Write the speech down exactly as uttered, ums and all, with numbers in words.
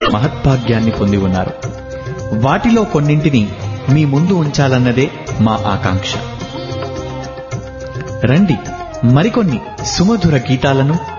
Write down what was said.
మహద్భాగ్యాన్ని పొంది ఉన్నారు. వాటిలో కొన్నింటిని మీ ముందు ఉంచాలన్నదే మా ఆకాంక్ష. రండి, మరికొన్ని సుమధుర గీతాలను